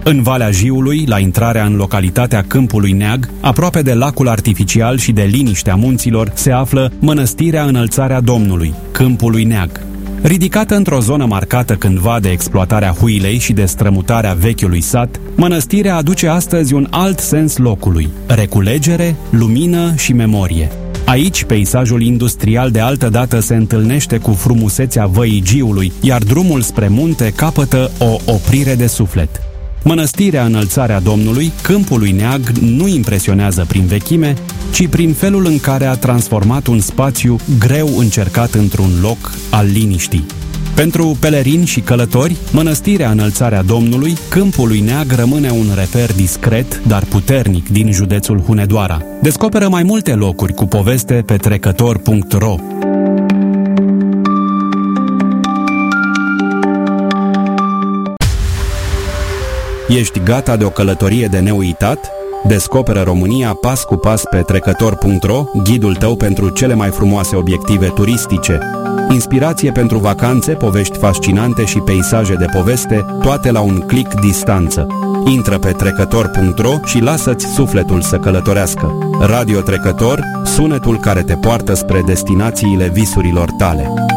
În Valea Jiului, la intrarea în localitatea Câmpului Neag, aproape de lacul artificial și de liniștea munților, se află Mănăstirea Înălțarea Domnului, Câmpului Neag. Ridicată într-o zonă marcată cândva de exploatarea huilei și de strămutarea vechiului sat, mănăstirea aduce astăzi un alt sens locului: reculegere, lumină și memorie. Aici, peisajul industrial de altă dată se întâlnește cu frumusețea Văii Giului, iar drumul spre munte capătă o oprire de suflet. Mănăstirea Înălțarea Domnului, Câmpului Neag, nu impresionează prin vechime, ci prin felul în care a transformat un spațiu greu încercat într-un loc al liniștii. Pentru pelerini și călători, Mănăstirea Înălțarea Domnului, Câmpului Neag rămâne un reper discret, dar puternic din județul Hunedoara. Descoperă mai multe locuri cu poveste pe trecător.ro. Ești gata de o călătorie de neuitat? Descoperă România pas cu pas pe trecător.ro, ghidul tău pentru cele mai frumoase obiective turistice. Inspirație pentru vacanțe, povești fascinante și peisaje de poveste, toate la un click distanță. Intră pe trecător.ro și lasă-ți sufletul să călătorească. Radio Trecător, sunetul care te poartă spre destinațiile visurilor tale.